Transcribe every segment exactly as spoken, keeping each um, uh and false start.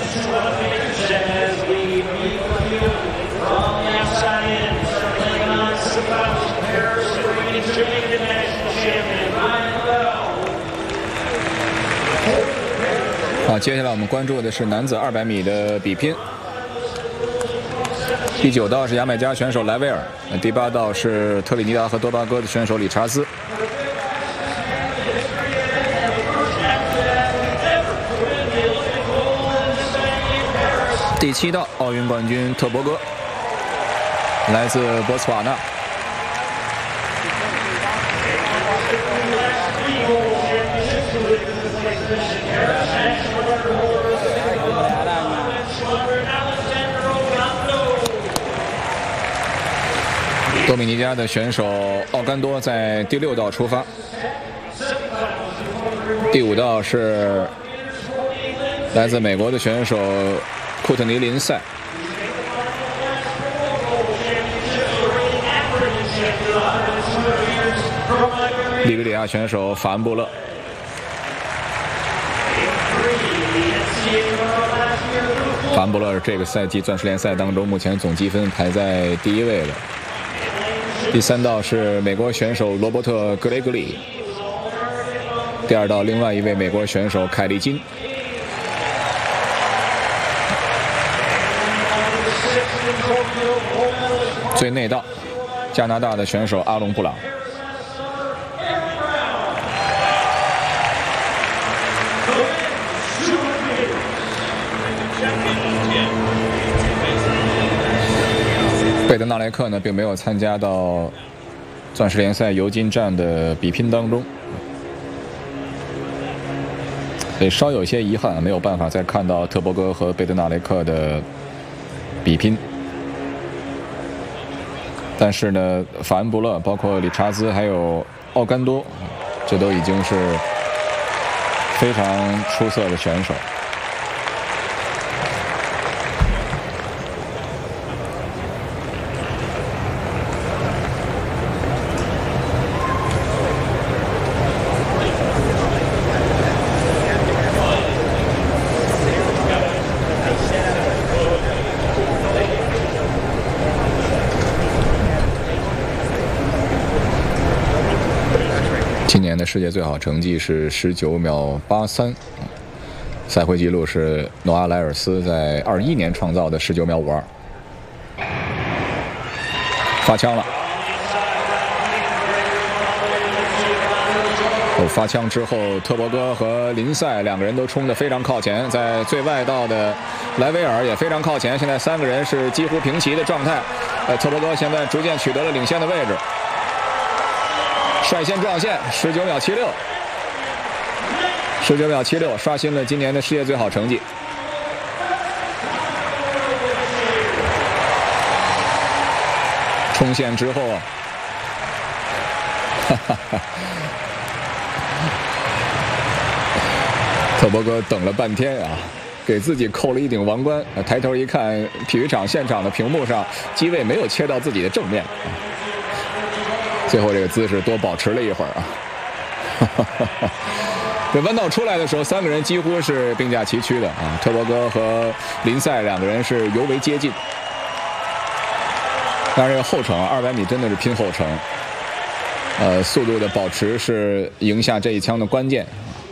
好，接下来我们关注的是男子二百米的比拼。第九道是牙买加选手莱维尔，第八道是特立尼达和多巴哥的选手理查兹。第七道奥运冠军特博戈，来自博茨瓦纳。多米尼加的选手奥甘多在第六道出发，第五道是来自美国的选手库特尼林赛，利比里亚选手法恩布勒。法恩布勒是这个赛季钻石联赛当中目前总积分排在第一位的。第三道是美国选手罗伯特·格雷格里，第二道另外一位美国选手凯利金，最内道加拿大的选手阿隆布朗。贝德纳雷克呢，并没有参加到钻石联赛尤金站的比拼当中，所以稍有些遗憾，没有办法再看到特博戈和贝德纳雷克的比拼。但是呢，法恩布勒、包括理查兹还有奥甘多，这都已经是非常出色的选手。今年的世界最好成绩是十九秒八三，赛会纪录是诺阿莱尔斯在二一年创造的十九秒五二。发枪了，哦，发枪之后，特博戈和林赛两个人都冲得非常靠前，在最外道的莱维尔也非常靠前，现在三个人是几乎平齐的状态。呃，特博戈现在逐渐取得了领先的位置。率先撞线，十九秒七六，十九秒七六，刷新了今年的世界最好成绩。冲线之后，哈哈哈，特博戈等了半天啊，给自己扣了一顶王冠，抬头一看，体育场现场的屏幕上机位没有切到自己的正面。最后这个姿势多保持了一会儿啊！这弯道出来的时候，三个人几乎是并驾齐驱的啊！特博戈和林赛两个人是尤为接近。当然，这个后程二百米真的是拼后程，呃，速度的保持是赢下这一枪的关键。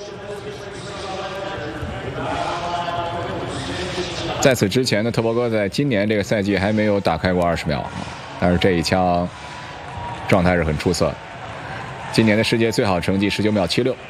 在此之前呢，特博戈在今年这个赛季还没有打开过二十秒，但是这一枪状态是很出色。今年的世界最好成绩十九秒七六。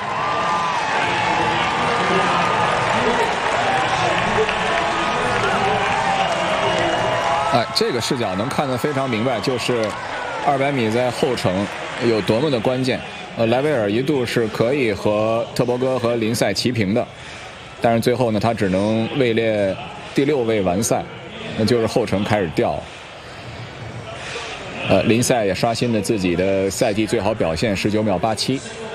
哎，这个视角能看得非常明白，就是二百米在后程有多么的关键。呃，莱维尔一度是可以和特博戈和林赛齐平的，但是最后呢，他只能位列第六位完赛，那就是后程开始掉。呃，林赛也刷新了自己的赛季最好表现，十九秒八七。